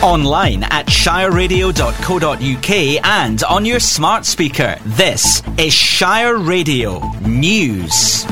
Online at shireradio.co.uk and on your smart speaker. This is Shire Radio News.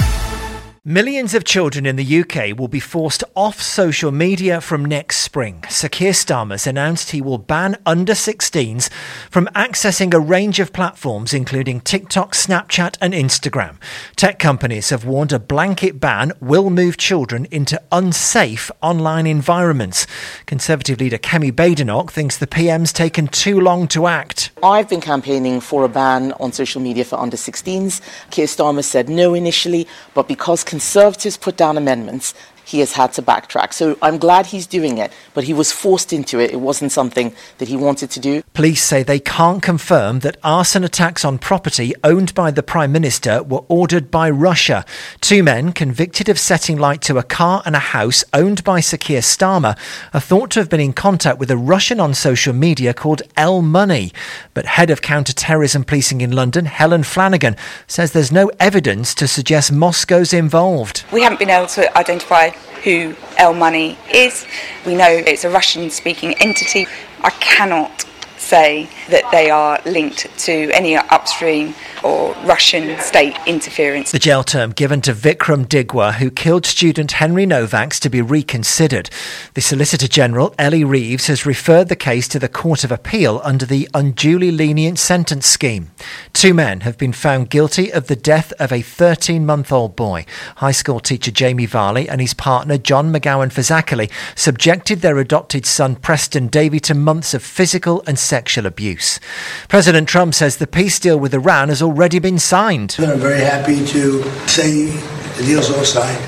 Millions of children in the UK will be forced off social media from next spring. Sir Keir Starmer's announced he will ban under-16s from accessing a range of platforms including TikTok, Snapchat and Instagram. Tech companies have warned a blanket ban will move children into unsafe online environments. Conservative leader Kemi Badenoch thinks the PM's taken too long to act. I've been campaigning for a ban on social media for under-16s. Keir Starmer said no initially, but because Conservatives put down amendments, he has had to backtrack. So I'm glad he's doing it, but he was forced into it. It wasn't something that he wanted to do. Police say they can't confirm that arson attacks on property owned by the Prime Minister were ordered by Russia. Two men convicted of setting light to a car and a house owned by Sir Keir Starmer are thought to have been in contact with a Russian on social media called L Money. But head of counter-terrorism policing in London, Helen Flanagan, says there's no evidence to suggest Moscow's involved. We haven't been able to identify who L Money is. We know it's a Russian-speaking entity. I cannot say that they are linked to any upstream or Russian state interference. The jail term given to Vikram Digwa, who killed student Henry Novak's, to be reconsidered. The Solicitor General, Ellie Reeves, has referred the case to the Court of Appeal under the unduly lenient sentence scheme. Two men have been found guilty of the death of a 13-month-old boy. High school teacher Jamie Varley and his partner John McGowan Fazakerley subjected their adopted son Preston Davey to months of physical and sexual abuse. President Trump says the peace deal with Iran has already been signed. I'm very happy to say the deal's all signed.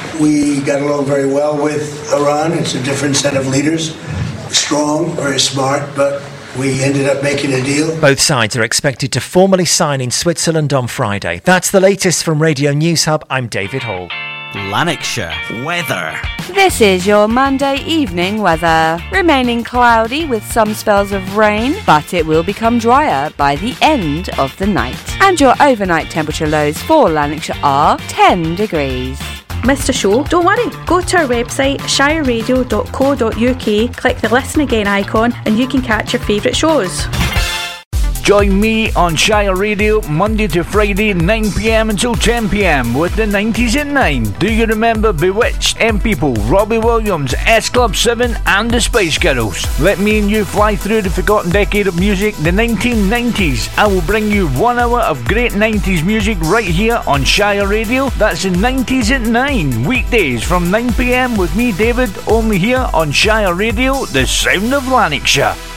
We got along very well with Iran. It's a different set of leaders, strong, very smart, but we ended up making a deal. Both sides are expected to formally sign in Switzerland on Friday. That's the latest from Radio News Hub. I'm David Hall. Lanarkshire weather. This is your Monday evening weather. Remaining cloudy with some spells of rain, but it will become drier by the end of the night. And your overnight temperature lows for Lanarkshire are 10 degrees. Missed a show? Don't worry, go to our website shireradio.co.uk, click the listen again icon and you can catch your favourite shows. Join me on Shire Radio Monday to Friday 9pm until 10pm with the 90s at 9. Do you remember Bewitched, M People, Robbie Williams, S Club 7 and the Spice Girls? Let me and you fly through the forgotten decade of music, the 1990s. I will bring you 1 hour of great 90s music right here on Shire Radio. That's the 90s at 9, weekdays from 9pm with me, David, only here on Shire Radio, the sound of Lanarkshire.